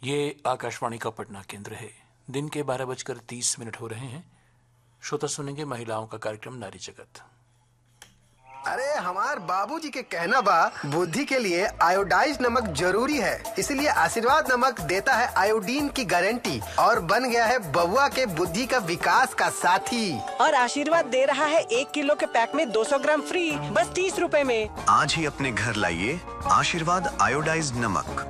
ये आकाशवाणी का पटना केंद्र है। दिन के 12:30 हो रहे हैं। श्रोता सुनेंगे महिलाओं का कार्यक्रम नारी जगत। अरे हमार बाबूजी के कहना बा बुद्धि के लिए आयोडाइज नमक जरूरी है, इसलिए आशीर्वाद नमक देता है आयोडीन की गारंटी और बन गया है बबुआ के बुद्धि का विकास का साथी। और आशीर्वाद दे रहा है 1 किलो के पैक में 200 ग्राम फ्री, बस 30 रुपए में। आज ही अपने घर लाइए आशीर्वाद आयोडाइज नमक।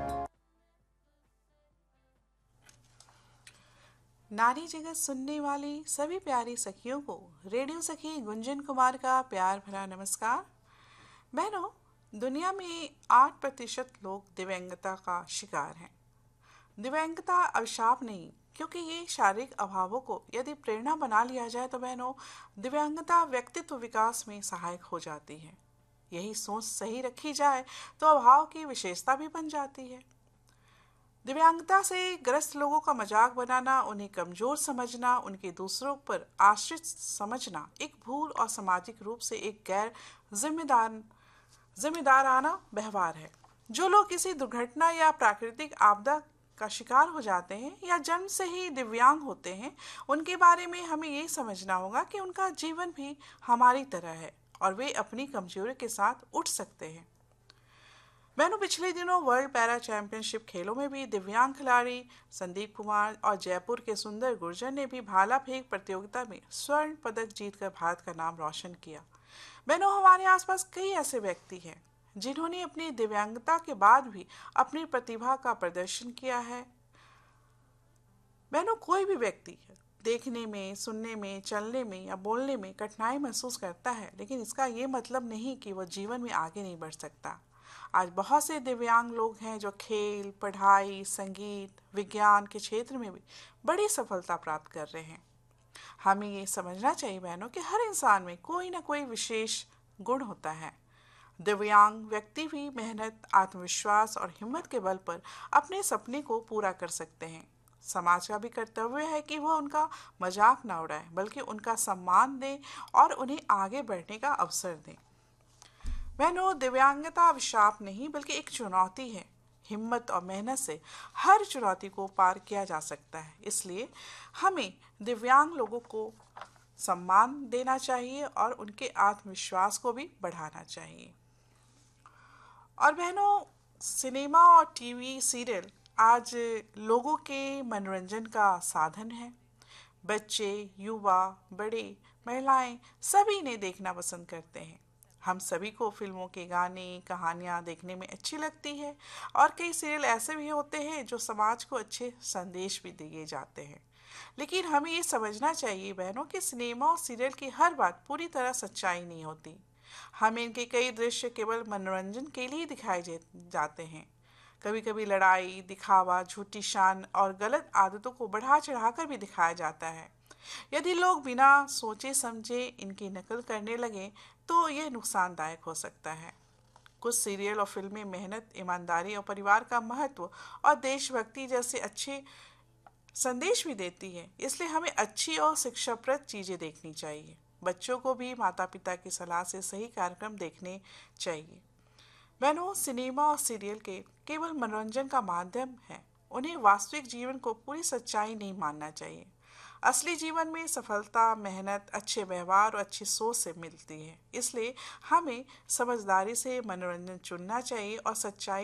नारी जगत सुनने वाली सभी प्यारी सखियों को रेडियो सखी गुंजन कुमार का प्यार भरा नमस्कार। बहनों, दुनिया में 8% लोग दिव्यांगता का शिकार हैं। दिव्यांगता अभिशाप नहीं, क्योंकि ये शारीरिक अभावों को यदि प्रेरणा बना लिया जाए तो बहनों, दिव्यांगता व्यक्तित्व विकास में सहायक हो जाती है। यही सोच सही रखी जाए तो अभाव की विशेषता भी बन जाती है। दिव्यांगता से ग्रस्त लोगों का मजाक बनाना, उन्हें कमजोर समझना, उनके दूसरों पर आश्रित समझना एक भूल और सामाजिक रूप से एक गैर जिम्मेदाराना व्यवहार है। जो लोग किसी दुर्घटना या प्राकृतिक आपदा का शिकार हो जाते हैं या जन्म से ही दिव्यांग होते हैं, उनके बारे में हमें ये समझना होगा कि उनका जीवन भी हमारी तरह है और वे अपनी कमजोरी के साथ उठ सकते हैं। बहनों, पिछले दिनों वर्ल्ड पैरा चैंपियनशिप खेलों में भी दिव्यांग खिलाड़ी संदीप कुमार और जयपुर के सुंदर गुर्जर ने भी भाला फेंक प्रतियोगिता में स्वर्ण पदक जीतकर भारत का नाम रोशन किया। बहनों, हमारे आसपास कई ऐसे व्यक्ति हैं जिन्होंने अपनी दिव्यांगता के बाद भी अपनी प्रतिभा का प्रदर्शन किया है। बहनों, कोई भी व्यक्ति देखने में, सुनने में, चलने में या बोलने में कठिनाई महसूस करता है, लेकिन इसका ये मतलब नहीं कि वह जीवन में आगे नहीं बढ़ सकता। आज बहुत से दिव्यांग लोग हैं जो खेल, पढ़ाई, संगीत, विज्ञान के क्षेत्र में भी बड़ी सफलता प्राप्त कर रहे हैं। हमें ये समझना चाहिए बहनों कि हर इंसान में कोई ना कोई विशेष गुण होता है। दिव्यांग व्यक्ति भी मेहनत, आत्मविश्वास और हिम्मत के बल पर अपने सपने को पूरा कर सकते हैं। समाज का भी कर्तव्य है कि वह उनका मजाक ना उड़ाए, बल्कि उनका सम्मान दें और उन्हें आगे बढ़ने का अवसर दें। बहनों, दिव्यांगता अभिशाप नहीं बल्कि एक चुनौती है। हिम्मत और मेहनत से हर चुनौती को पार किया जा सकता है। इसलिए हमें दिव्यांग लोगों को सम्मान देना चाहिए और उनके आत्मविश्वास को भी बढ़ाना चाहिए। और बहनों, सिनेमा और टीवी सीरियल आज लोगों के मनोरंजन का साधन है। बच्चे, युवा, बड़े, महिलाएं सभी इन्हें देखना पसंद करते हैं। हम सभी को फिल्मों के गाने, कहानियाँ देखने में अच्छी लगती है और कई सीरियल ऐसे भी होते हैं जो समाज को अच्छे संदेश भी दिए जाते हैं। लेकिन हमें ये समझना चाहिए बहनों कि सिनेमा और सीरियल की हर बात पूरी तरह सच्चाई नहीं होती। हमें इनके कई दृश्य केवल मनोरंजन के लिए दिखाए जाते हैं। कभी कभी लड़ाई, दिखावा, झूठी शान और गलत आदतों को बढ़ा चढ़ाकर भी दिखाया जाता है। यदि लोग बिना सोचे समझे इनकी नकल करने लगे तो ये नुकसानदायक हो सकता है। कुछ सीरियल और फिल्में मेहनत, ईमानदारी और परिवार का महत्व और देशभक्ति जैसे अच्छे संदेश भी देती है। इसलिए हमें अच्छी और शिक्षाप्रद चीज़ें देखनी चाहिए। बच्चों को भी माता पिता की सलाह से सही कार्यक्रम देखने चाहिए। बहनों, सिनेमा और सीरियल केवल मनोरंजन का माध्यम है। उन्हें वास्तविक जीवन को पूरी सच्चाई नहीं मानना चाहिए। असली जीवन में सफलता मेहनत, अच्छे व्यवहार और अच्छी सोच से मिलती है। इसलिए हमें समझदारी से मनोरंजन चुनना चाहिए और सच्चाई